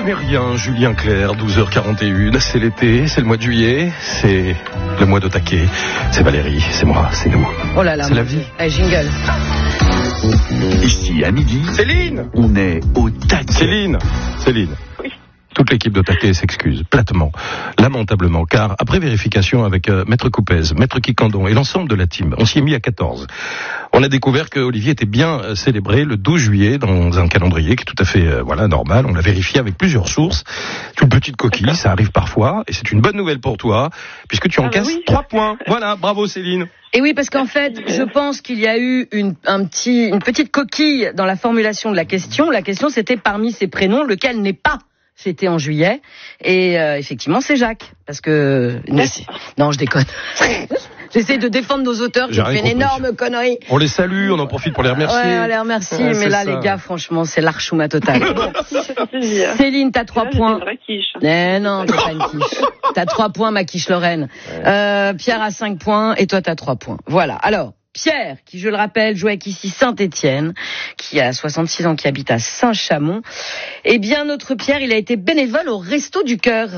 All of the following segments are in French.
n'est rien, Julien Clerc, 12h41, c'est l'été, c'est le mois de juillet, c'est le mois de taquet, c'est Valérie, c'est moi, c'est nous. Oh là là, c'est la vie. Allez, jingle. Ici à midi, Céline, on est au taquet. Céline. Oui. Toute l'équipe de Taquet s'excuse platement, lamentablement, car après vérification avec Maître Coupez, Maître Kikandon et l'ensemble de la team, on s'y est mis à 14. On a découvert que Olivier était bien célébré le 12 juillet dans un calendrier qui est tout à fait normal. On l'a vérifié avec plusieurs sources. C'est une petite coquille, ça arrive parfois, et c'est une bonne nouvelle pour toi, puisque tu encaisses 3 points. Voilà, bravo Céline. Et oui, parce qu'en fait, je pense qu'il y a eu une petite coquille dans la formulation de la question. La question, c'était parmi ces prénoms, lequel n'est pas fêté en juillet. Et effectivement, c'est Jacques. Parce que... Non, je déconne. J'essaie de défendre nos auteurs qui ont fait une énorme connerie. On les salue, on en profite pour les remercier. Ouais, on les remercie, mais là, les gars, franchement, c'est l'archouma totale. Bon. Céline, t'as 3 points. Eh non, t'as pas une quiche. T'as 3 points, ma quiche Lorraine. Pierre a 5 points et toi, t'as 3 points. Voilà. Alors, Pierre, qui, je le rappelle, joue avec ici Saint-Étienne, qui a 66 ans, qui habite à Saint-Chamond. Eh bien, notre Pierre, il a été bénévole au Resto du Cœur.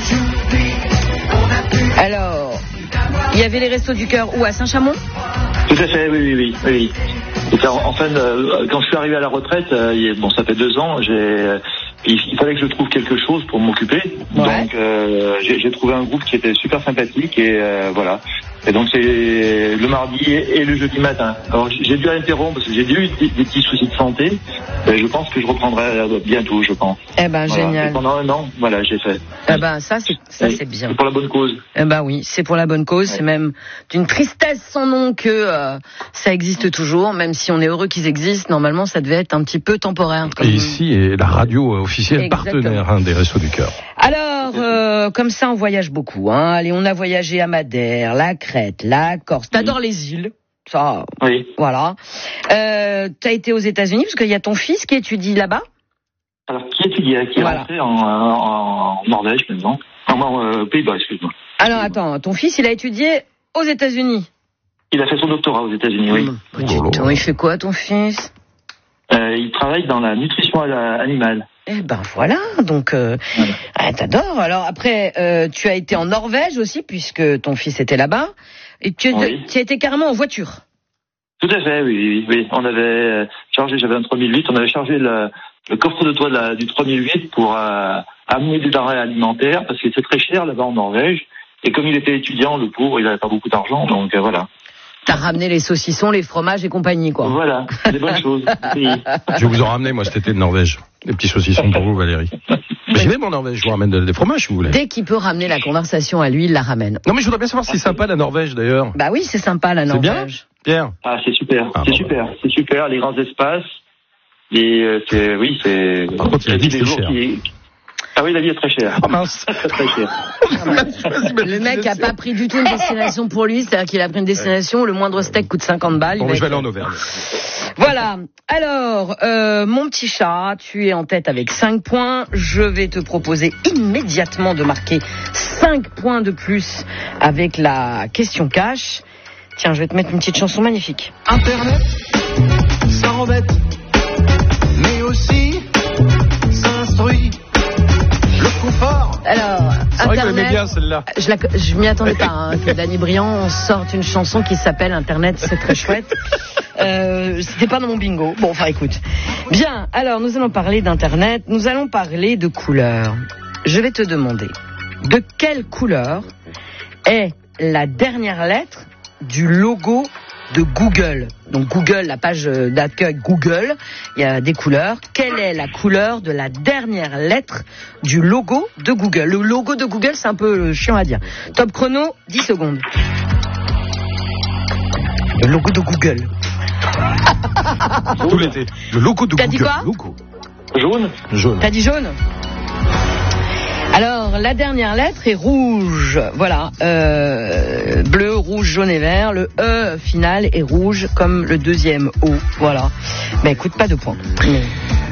Alors, il y avait les Restos du Cœur où, à Saint-Chamond ? Tout à fait, oui. Enfin, quand je suis arrivé à la retraite, ça fait 2 ans, il fallait que je trouve quelque chose pour m'occuper. Ouais. Donc, j'ai trouvé un groupe qui était super sympathique et voilà. Et donc, c'est le mardi et le jeudi matin. Alors, j'ai dû interrompre parce que j'ai eu des petits soucis de santé. Et je pense que je reprendrai bientôt, je pense. Eh ben, voilà. Génial. Et pendant 1 an, voilà, j'ai fait. Eh ben, ça, c'est bien. C'est pour la bonne cause. Eh ben oui, c'est pour la bonne cause. Ouais. C'est même d'une tristesse sans nom que ça existe toujours. Même si on est heureux qu'ils existent, normalement, ça devait être un petit peu temporaire. Et ici est la radio officielle partenaire des Restos du Cœur. Alors, comme ça, on voyage beaucoup. Allez, on a voyagé à Madère, la Crète, la Corse. T'adores les îles. Ça, oui. Voilà. T'as été aux États-Unis parce qu'il y a ton fils qui étudie là-bas. Alors, qui est rentré en Norvège maintenant. En Pays-Bas, excuse-moi. Alors, attends, ton fils, il a étudié aux États-Unis. Il a fait son doctorat aux États-Unis, oui. Il fait quoi, ton fils ? Il travaille dans la nutrition animale. Eh ben voilà, donc t'adores. Alors après, tu as été en Norvège aussi, puisque ton fils était là-bas. Et tu as été carrément en voiture. Tout à fait, oui. On avait chargé, j'avais un 3008, on avait chargé le coffre de toit du 3008 pour amener des denrées alimentaires, parce que c'est très cher là-bas en Norvège. Et comme il était étudiant, le pauvre, il n'avait pas beaucoup d'argent, donc voilà. T'as ramené les saucissons, les fromages et compagnie, quoi. Voilà, des bonnes choses. Oui. Je vais vous en ramener, moi, cet été de Norvège. Des petits saucissons pour vous, Valérie. Mais j'y vais, en Norvège, je vous ramène des fromages, si vous voulez. Dès qu'il peut ramener la conversation à lui, il la ramène. Non, mais je voudrais bien savoir si c'est sympa, la Norvège, d'ailleurs. Bah oui, c'est sympa, la Norvège. C'est bien, Pierre? Ah, c'est super. C'est super, les grands espaces. Par contre, il a dit que c'est cher. Ah oui, la vie est très chère. Oh mince. Très cher. Le mec a pas pris du tout une destination pour lui, c'est-à-dire qu'il a pris une destination, le moindre steak coûte 50 balles. Bon, je vais aller en Auvergne. Voilà. Alors, mon petit chat, tu es en tête avec 5 points. Je vais te proposer immédiatement de marquer 5 points de plus avec la question cash. Tiens, je vais te mettre une petite chanson magnifique. Internet, ça embête, mais aussi ça instruit. Le confort. Alors, c'est vrai Internet, bien, celle-là. Je m'y attendais pas, que Danny Briand sorte une chanson qui s'appelle Internet, c'est très chouette. C'était pas dans mon bingo. Bon, enfin, écoute. Bien, alors, nous allons parler d'Internet, nous allons parler de couleurs. Je vais te demander, de quelle couleur est la dernière lettre du logo de Google? Donc Google, la page d'accueil Google, il y a des couleurs. Quelle est la couleur de la dernière lettre du logo de Google? Le logo de Google, c'est un peu chiant à dire. Top chrono, 10 secondes. Le logo de Google. Tout l'été. Le logo de Google. T'as dit quoi? Logo. Jaune. T'as dit jaune? Alors, la dernière lettre est rouge. Voilà. Bleu, rouge, jaune et vert. Le E final est rouge comme le deuxième O. Voilà. Mais écoute, pas de points.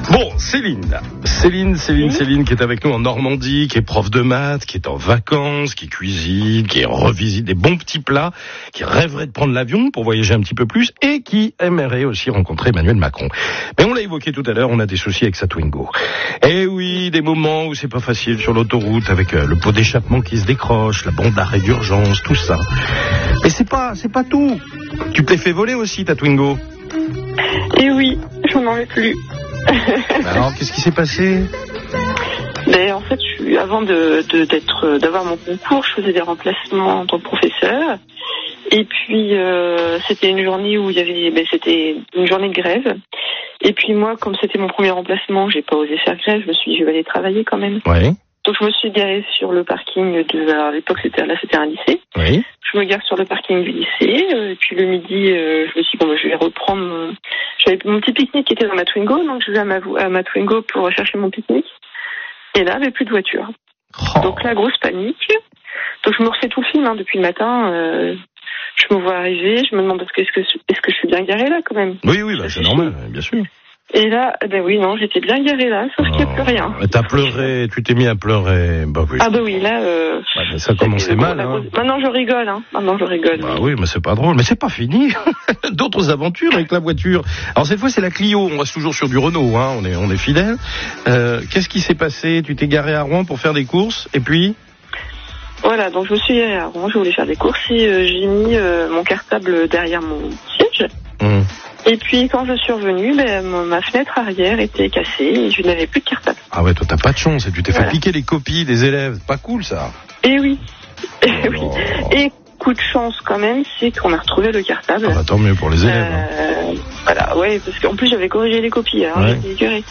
Bon, Céline qui est avec nous en Normandie, qui est prof de maths, qui est en vacances, qui cuisine, qui revisite des bons petits plats, qui rêverait de prendre l'avion pour voyager un petit peu plus et qui aimerait aussi rencontrer Emmanuel Macron. Mais on l'a évoqué tout à l'heure, on a des soucis avec sa Twingo. Eh oui, des moments où c'est pas facile sur l'autoroute avec le pot d'échappement qui se décroche, la bande d'arrêt d'urgence, tout ça. Mais c'est pas tout. Tu t'es fait voler aussi ta Twingo. Et oui, j'en avais plus. Alors, qu'est-ce qui s'est passé? Ben, en fait, avant d'avoir mon concours, je faisais des remplacements en tant que professeur. Et puis, c'était une journée où c'était une journée de grève. Et puis moi, comme c'était mon premier remplacement, j'ai pas osé faire grève. Je me suis dit, je vais aller travailler quand même. Oui. Donc, je me suis garée sur le parking à l'époque, c'était un lycée. Oui. Je me gare sur le parking du lycée, et puis le midi, je me suis dit, je vais reprendre j'avais mon petit pique-nique qui était dans ma Twingo, donc je vais à ma Twingo pour chercher mon pique-nique. Et là, il n'y avait plus de voiture. Oh. Donc là, grosse panique. Donc je me refais tout le film, depuis le matin. Je me vois arriver, je me demande est-ce que je suis bien garée là quand même. Oui, c'est normal, bien sûr. Et là, non, j'étais bien garée là, sauf qu'il n'y a plus rien. T'as pleuré, tu t'es mis à pleurer. Bah oui. Ah bah oui, là... ça commençait mal. Hein. Maintenant je rigole. Bah oui, mais c'est pas drôle. Mais c'est pas fini. D'autres aventures avec la voiture. Alors cette fois c'est la Clio, on reste toujours sur du Renault, hein. on est fidèles. Qu'est-ce qui s'est passé? Tu t'es garé à Rouen pour faire des courses, et puis... Voilà, donc je me suis garée à Rouen, je voulais faire des courses et j'ai mis mon cartable derrière mon siège. Et puis quand je suis revenue, ma fenêtre arrière était cassée et je n'avais plus de cartable. Ah ouais, toi t'as pas de chance et tu t'es fait piquer les copies des élèves. Pas cool ça. Eh oui. Oui. Et coup de chance quand même, c'est qu'on a retrouvé le cartable. Ah bah, tant mieux pour les élèves. Voilà, ouais, parce qu'en plus j'avais corrigé les copies. Alors j'étais écœurée.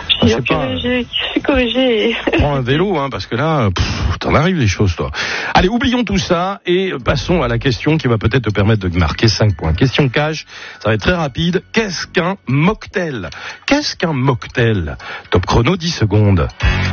J'ai corrigé. Et... Prends un vélo, hein, parce que là, t'en arrives des choses, toi. Allez, oublions tout ça et passons à la question qui va peut-être te permettre de marquer 5 points. Question cash, ça va être très rapide. Qu'est-ce qu'un mocktail? Top chrono, 10 secondes.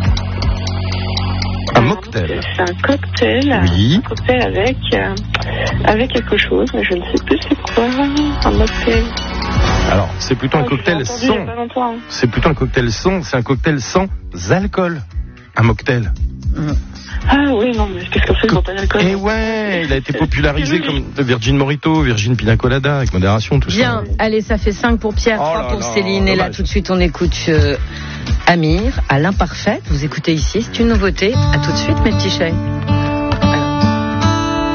Un mocktail. C'est un cocktail. Oui. Un cocktail avec quelque chose, mais je ne sais plus c'est quoi. Un mocktail. Alors, c'est plutôt un cocktail sans. C'est plutôt un cocktail sans. C'est un cocktail sans alcool. Un mocktail. Ah oui, non, mais qu'est-ce qu'on fait quand pas d'alcool? Eh ouais, il a été popularisé comme de Virgin Mojito, Virgin Pina Colada, avec modération, tout ça. Bien, allez, ça fait 5 pour Pierre, 3 pour Céline. Et là, tout de suite, on écoute Amir, à l'imparfait. Vous écoutez ici, c'est une nouveauté. À tout de suite, mes petits chais.